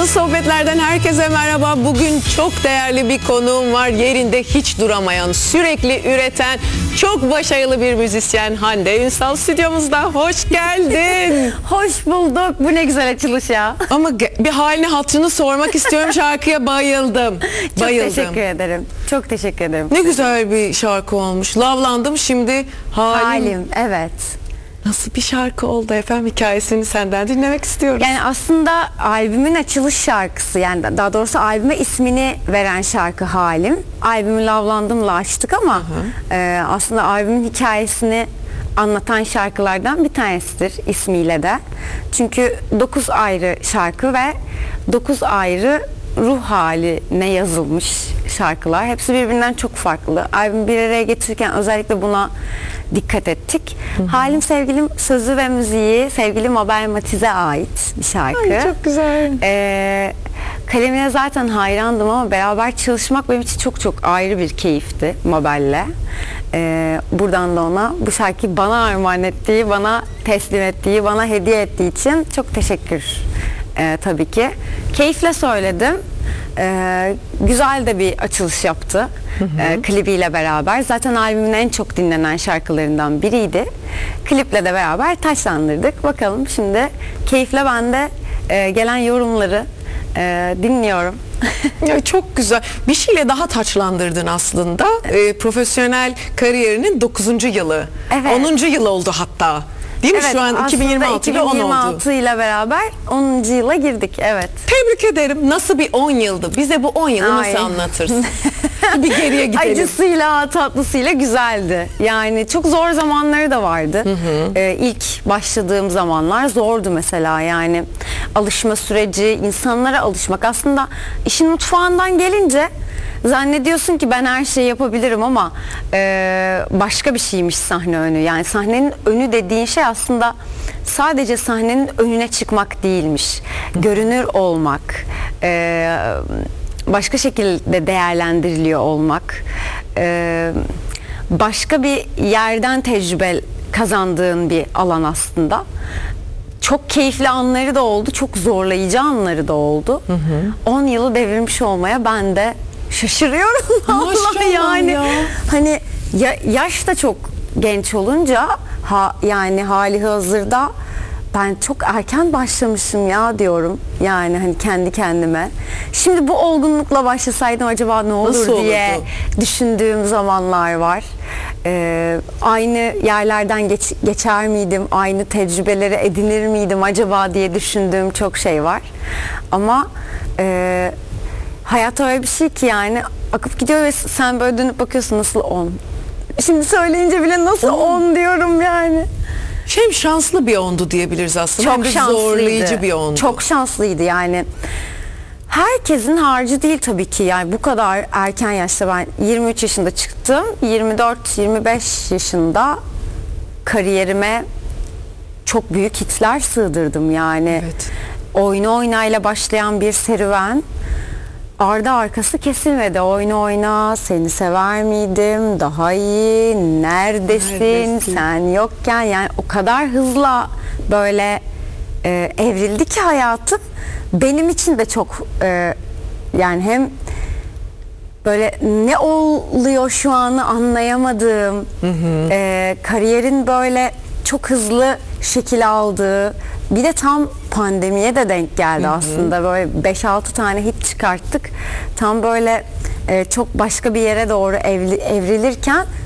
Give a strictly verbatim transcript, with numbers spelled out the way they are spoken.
Sağlıklı Sohbetler'den herkese merhaba. Bugün çok değerli bir konuğum var. Yerinde hiç duramayan, sürekli üreten, çok başarılı bir müzisyen Hande Ünsal stüdyomuzda. Hoş geldin. Hoş bulduk. Bu ne güzel açılış ya. Ama bir halini hatırını sormak istiyorum. Şarkıya bayıldım. Çok bayıldım. teşekkür ederim. Çok teşekkür ederim. Ne güzel bir şarkı olmuş. Lavlandım şimdi halim. Halim, evet. Nasıl bir şarkı oldu efendim? Hikayesini senden dinlemek istiyorum. Yani aslında albümün açılış şarkısı, yani daha doğrusu albüme ismini veren şarkı Halim. Albümü Lavlandım'la açtık ama e, aslında albümün hikayesini anlatan şarkılardan bir tanesidir ismiyle de. Çünkü dokuz ayrı şarkı ve dokuz ayrı ruh haline yazılmış şarkılar. Hepsi birbirinden çok farklı. Albümü bir araya getirirken özellikle buna dikkat ettik. Hı hı. Halim Sevgilim sözü ve müziği sevgili Mabel Matiz'e ait bir şarkı. Ay, çok güzel. Ee, kalemine zaten hayrandım ama beraber çalışmak benim için çok çok ayrı bir keyifti Mabel'le. Ee, buradan da ona bu şarkıyı bana armağan ettiği, bana teslim ettiği, bana hediye ettiği için çok teşekkür ee, tabii ki. Keyifle söyledim. Ee, güzel de bir açılış yaptı. Hı hı. Ee, klibiyle beraber. Zaten albümün en çok dinlenen şarkılarından biriydi. Kliple de beraber taşlandırdık. Bakalım şimdi keyifle ben de e, gelen yorumları e, dinliyorum. Ya çok güzel. Bir şeyle daha taçlandırdın aslında. E, profesyonel kariyerinin dokuzuncu yılı. Evet. onuncu yıl oldu hatta. Değil mi? Evet, Şu an iki bin yirmi altı ile on oldu. iki bin yirmi altı ile beraber onuncu yıla girdik. Evet. Tebrik ederim. Nasıl bir on yıldı? Bize bu on yılı Ay. nasıl anlatırsın? Bir geriye gidelim. Acısıyla, tatlısıyla güzeldi. Yani çok zor zamanları da vardı. Hı hı. Ee, ilk başladığım zamanlar zordu mesela, yani alışma süreci, insanlara alışmak. Aslında işin mutfağından gelince zannediyorsun ki ben her şeyi yapabilirim ama e, başka bir şeymiş sahne önü. Yani sahnenin önü dediğin şey aslında sadece sahnenin önüne çıkmak değilmiş. Görünür olmak, e, başka şekilde değerlendiriliyor olmak, e, başka bir yerden tecrübe kazandığın bir alan aslında. Çok keyifli anları da oldu, çok zorlayıcı anları da oldu. Hı hı. on yılı devirmiş olmaya ben de şaşırıyorum. Vallahi yani ya. Hani ya, yaş da çok genç olunca ha, yani hali hazırda ben çok erken başlamışım ya diyorum. Yani hani kendi kendime. Şimdi bu olgunlukla başlasaydım acaba ne olur Nasıl diye olurdu? düşündüğüm zamanlar var. Ee, aynı yerlerden geç, geçer miydim? Aynı tecrübeleri edinir miydim acaba diye düşündüğüm çok şey var. Ama e, hayat öyle bir şey ki yani akıp gidiyor ve sen böyle dönüp bakıyorsun, nasıl on? Şimdi söyleyince bile nasıl on diyorum yani. Hem şanslı bir ondu diyebiliriz aslında. Çok hem de şanslıydı. zorlayıcı bir ondu. Çok şanslıydı yani. Herkesin harcı değil tabii ki, yani bu kadar erken yaşta ben yirmi üç yaşında çıktım. yirmi dört yirmi beş yaşında kariyerime çok büyük hitler sığdırdım yani. Evet. Oyna oynayla başlayan bir serüven ardı arkası kesilmedi. Oyna oyna, seni sever miydim, daha iyi, neredesin, neredesin? Sen yokken, yani o kadar hızla böyle e, evrildi ki hayatım. Benim için de çok e, yani hem böyle ne oluyor şu anı anlayamadığım, hı hı. E, kariyerin böyle çok hızlı şekil aldığı, bir de tam pandemiye de denk geldi, hı hı. Aslında böyle beş altı tane hit çıkarttık. Tam böyle e, çok başka bir yere doğru evli, evrilirken